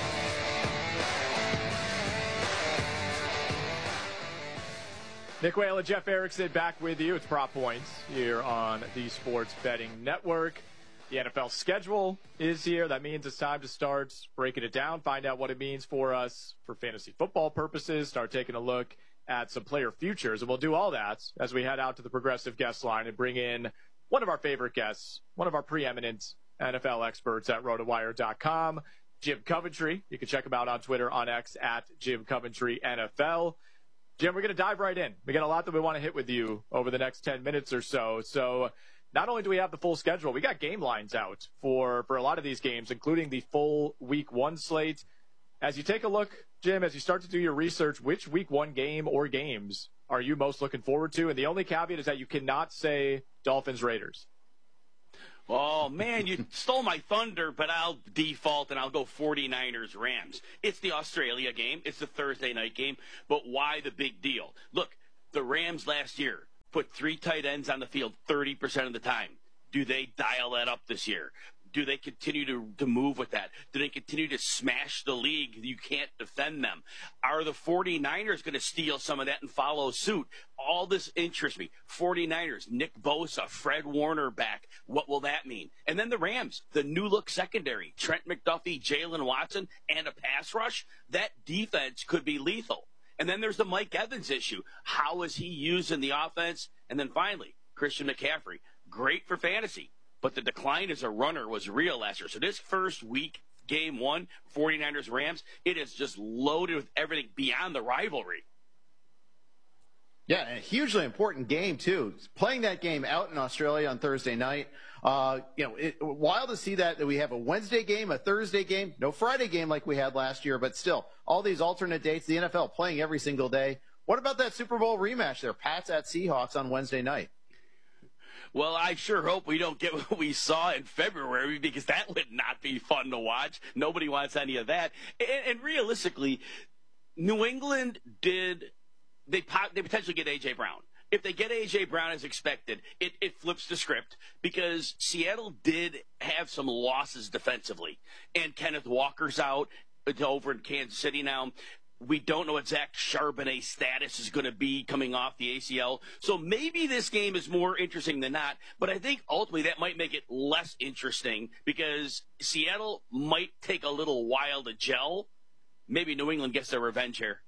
Nick Whale and Jeff Erickson back with you. It's Prop Points here on the Sports Betting Network. The N F L schedule is here. That means it's time to start breaking it down, find out what it means for us for fantasy football purposes, start taking a look at some player futures. And we'll do all that as we head out to the Progressive guest line and bring in one of our favorite guests, one of our preeminent N F L experts at rotowire dot com. Jim Coventry. You can check him out on Twitter, on X, at Jim Coventry N F L. Jim, we're going to dive right in. We got a lot that we want to hit with you over the next ten minutes or so. So not only do we have the full schedule, we got game lines out for, for a lot of these games, including the full week one slate. As you take a look, Jim, as you start to do your research, which week one game or games are you most looking forward to? And the only caveat is that you cannot say Dolphins Raiders. Oh, man, you stole my thunder, but I'll default and I'll go 49ers Rams. It's the Australia game. It's the Thursday night game. But why the big deal? Look, the Rams last year put three tight ends on the field thirty percent of the time. Do they dial that up this year? Do they continue to, to move with that? Do they continue to smash the league? You can't defend them. Are the 49ers going to steal some of that and follow suit? All this interests me. 49ers, Nick Bosa, Fred Warner back. What will that mean? And then the Rams, the new look secondary, Trent McDuffie, Jalen Watson, and a pass rush. That defense could be lethal. And then there's the Mike Evans issue. How is he used in the offense? And then finally, Christian McCaffrey, great for fantasy. But the decline as a runner was real last year. So this first week, game one, 49ers Rams, it is just loaded with everything beyond the rivalry. Yeah, and a hugely important game, too. Playing that game out in Australia on Thursday night. Uh, you know, it, wild to see that, that we have a Wednesday game, a Thursday game, no Friday game like we had last year, but still, all these alternate dates, the N F L playing every single day. What about that Super Bowl rematch there, Pats at Seahawks on Wednesday night? Well, I sure hope we don't get what we saw in February, because that would not be fun to watch. Nobody wants any of that. And, and realistically, New England did they, they potentially get A J. Brown. If they get A J. Brown as expected, it, it flips the script, because Seattle did have some losses defensively. And Kenneth Walker's out over in Kansas City now. We don't know what Zach Charbonnet's status is going to be coming off the A C L. So maybe this game is more interesting than not. But I think ultimately that might make it less interesting, because Seattle might take a little while to gel. Maybe New England gets their revenge here.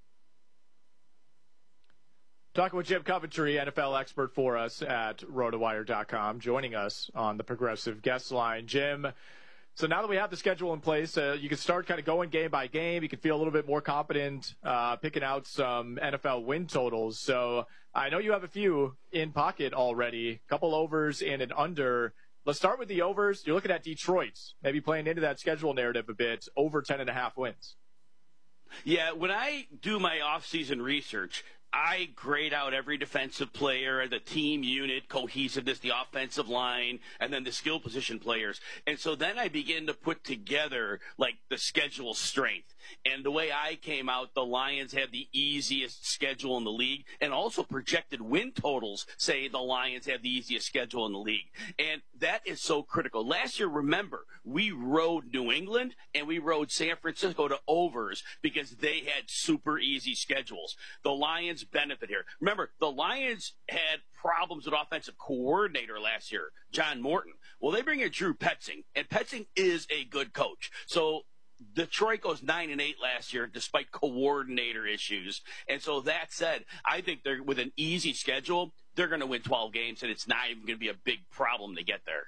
Talking with Jim Coventry, N F L expert for us at rotowire dot com, joining us on the Progressive Guest Line. Jim, so now that we have the schedule in place, uh, you can start kind of going game by game. You can feel a little bit more confident uh, picking out some N F L win totals. So I know you have a few in pocket already, a couple overs and an under. Let's start with the overs. You're looking at Detroit, maybe playing into that schedule narrative a bit, over ten and a half wins. Yeah, when I do my off-season research, I grade out every defensive player, the team unit, cohesiveness, the offensive line, and then the skill position players. And so then I begin to put together, like, the schedule strength. And the way I came out, the Lions had the easiest schedule in the league, and also projected win totals say the Lions have the easiest schedule in the league. And that is so critical. Last year, remember, we rode New England and we rode San Francisco to overs because they had super easy schedules. The Lions benefit here. Remember, the Lions had problems with offensive coordinator last year, John Morton. Well, they bring in Drew Petzing, and Petzing is a good coach. So Detroit goes nine and eight last year despite coordinator issues. And so that said, I think they're with an easy schedule, they're going to win twelve games, and it's not even going to be a big problem to get there.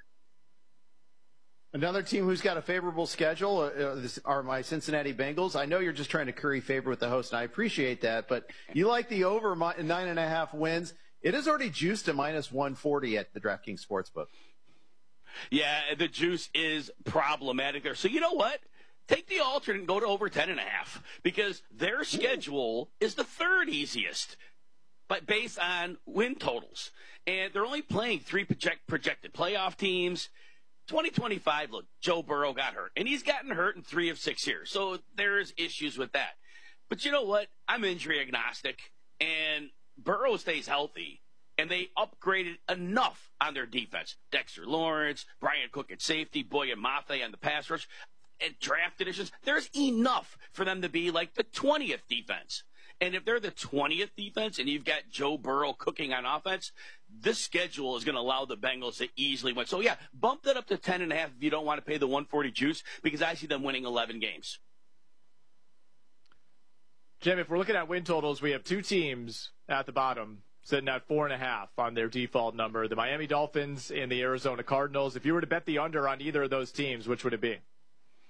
Another team who's got a favorable schedule uh, this are my Cincinnati Bengals. I know you're just trying to curry favor with the host, and I appreciate that, but you like the over nine and a half wins. It is already juiced to minus one forty at the DraftKings Sportsbook. Yeah, the juice is problematic there. So you know what? Take the alternate and go to over ten and a half, because their schedule is the third easiest, but based on win totals. And they're only playing three project, projected playoff teams. twenty twenty-five, look, Joe Burrow got hurt, and he's gotten hurt in three of six years. So there's issues with that. But you know what? I'm injury agnostic, and Burrow stays healthy, and they upgraded enough on their defense. Dexter Lawrence, Brian Cook at safety, Boye Mafe on the pass rush, and draft additions. There's enough for them to be like the twentieth defense. And if they're the twentieth defense and you've got Joe Burrow cooking on offense, this schedule is going to allow the Bengals to easily win. So, yeah, bump that up to ten and a half if you don't want to pay the one forty juice, because I see them winning eleven games. Jim, if we're looking at win totals, we have two teams at the bottom sitting at four and a half on their default number, the Miami Dolphins and the Arizona Cardinals. If you were to bet the under on either of those teams, which would it be?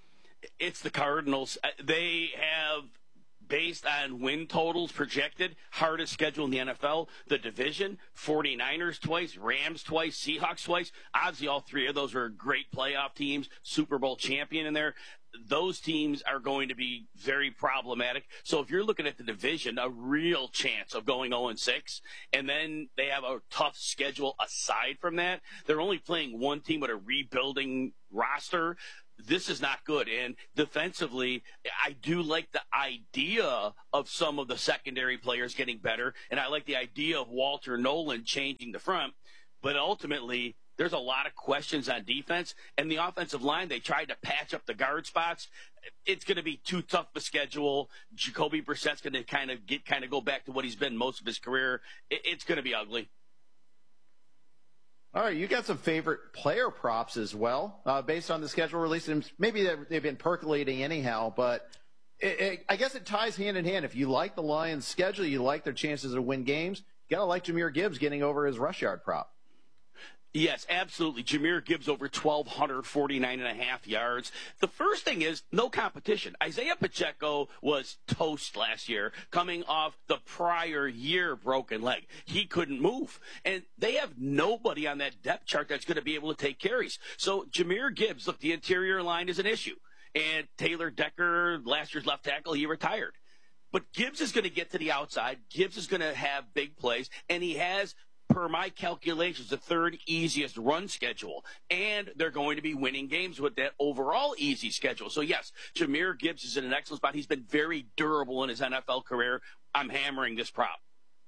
It's the Cardinals. They have, based on win totals projected, hardest schedule in the N F L. The division, 49ers twice, Rams twice, Seahawks twice. Obviously, all three of those are great playoff teams, Super Bowl champion in there. Those teams are going to be very problematic. So if you're looking at the division, a real chance of going oh and six, and then they have a tough schedule aside from that. They're only playing one team with a rebuilding roster. This is not good. And defensively, I do like the idea of some of the secondary players getting better, and I like the idea of Walter Nolan changing the front. But ultimately, there's a lot of questions on defense, and the offensive line, they tried to patch up the guard spots. It's going to be too tough of a schedule. Jacoby Brissett's going to kind of get kind of go back to what he's been most of his career. It's going to be ugly. All right, you got some favorite player props as well, uh, based on the schedule release. And maybe they've been percolating anyhow, but it, it, I guess it ties hand in hand. If you like the Lions' schedule, you like their chances to win games, you got to like Jahmyr Gibbs getting over his rush yard prop. Yes, absolutely. Jahmyr Gibbs over twelve forty-nine and a half yards. The first thing is no competition. Isaiah Pacheco was toast last year, coming off the prior year broken leg. He couldn't move. And they have nobody on that depth chart that's going to be able to take carries. So Jahmyr Gibbs, look, the interior line is an issue. And Taylor Decker, last year's left tackle, he retired. But Gibbs is going to get to the outside. Gibbs is going to have big plays. And he has, per my calculations, the third easiest run schedule. And they're going to be winning games with that overall easy schedule. So, yes, Jahmyr Gibbs is in an excellent spot. He's been very durable in his N F L career. I'm hammering this prop.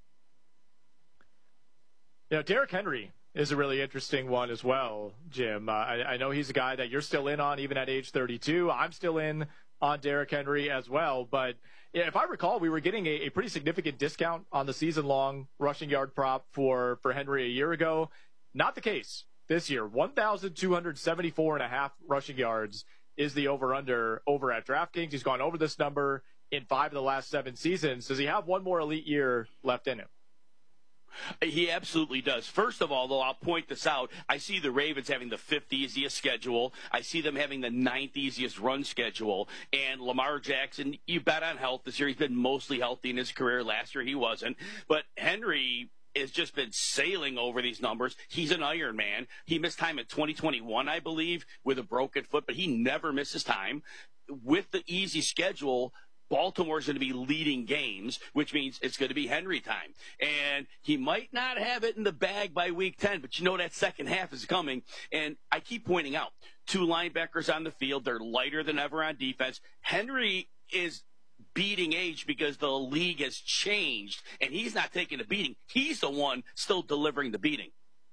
You know, Derrick Henry is a really interesting one as well, Jim. Uh, I, I know he's a guy that you're still in on even at age thirty-two. I'm still in on Derrick Henry as well. But if I recall, we were getting a, a pretty significant discount on the season-long rushing yard prop for, for Henry a year ago. Not the case this year. one thousand two hundred seventy-four and a half rushing yards is the over-under over at DraftKings. He's gone over this number in five of the last seven seasons. Does he have one more elite year left in him? He absolutely does. First of all, though, I'll point this out. I see the Ravens having the fifth easiest schedule. I see them having the ninth easiest run schedule. And Lamar Jackson, you bet on health this year. He's been mostly healthy in his career. Last year he wasn't. But Henry has just been sailing over these numbers. He's an Iron Man. He missed time in twenty twenty-one, I believe, with a broken foot, but he never misses time. With the easy schedule, Baltimore's going to be leading games, which means it's going to be Henry time. And he might not have it in the bag by week ten, but you know that second half is coming. And I keep pointing out, two linebackers on the field. They're lighter than ever on defense. Henry is beating age because the league has changed, and he's not taking a beating. He's the one still delivering the beating.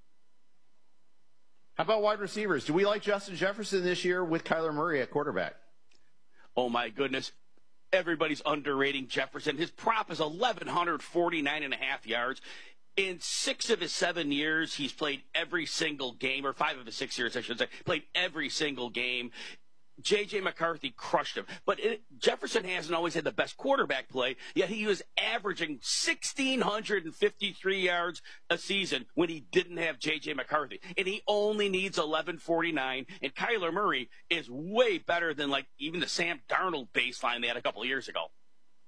How about wide receivers? Do we like Justin Jefferson this year with Kyler Murray at quarterback? Oh, my goodness. Everybody's underrating Jefferson. His prop is eleven forty-nine and a half yards. In six of his seven years, he's played every single game, or five of his six years, I should say, played every single game. J J. McCarthy crushed him. But it, Jefferson hasn't always had the best quarterback play, yet he was averaging one thousand six hundred fifty-three yards a season when he didn't have J J. McCarthy. And he only needs eleven forty-nine, and Kyler Murray is way better than like even the Sam Darnold baseline they had a couple of years ago.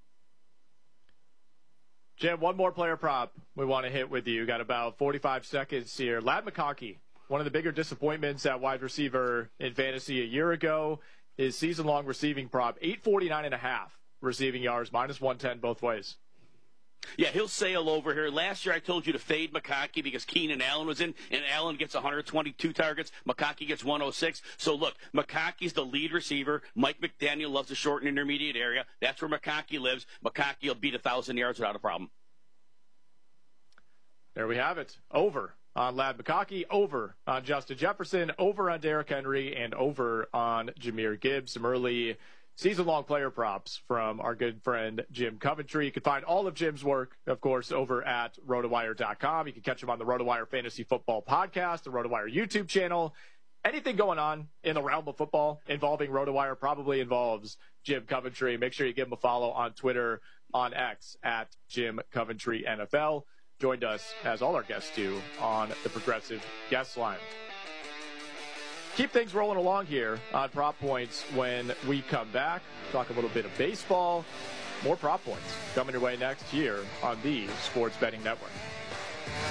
Jim, one more player prop we want to hit with you. Got about forty-five seconds here. Ladd McConkey, one of the bigger disappointments at wide receiver in fantasy a year ago. His season-long receiving prop, eight forty-nine and a half receiving yards, minus one ten both ways. Yeah, he'll sail over here. Last year I told you to fade McConkey because Keenan Allen was in, and Allen gets one hundred twenty-two targets. McConkey gets one oh six. So, look, McConkey's the lead receiver. Mike McDaniel loves the short and intermediate area. That's where McConkey lives. McConkey will beat one thousand yards without a problem. There we have it. Over on Ladd McConkey, over on Justin Jefferson, over on Derrick Henry, and over on Jahmyr Gibbs. Some early season-long player props from our good friend Jim Coventry. You can find all of Jim's work, of course, over at rotowire dot com. You can catch him on the RotoWire Fantasy Football Podcast, the RotoWire YouTube channel. Anything going on in the realm of football involving RotoWire probably involves Jim Coventry. Make sure you give him a follow on Twitter, on X, at Jim Coventry N F L. Joined us, as all our guests do, on the Progressive Guest Line. keep things rolling along here on Prop Points when we come back. Talk a little bit of baseball. More Prop Points coming your way next year on the Sports Betting Network.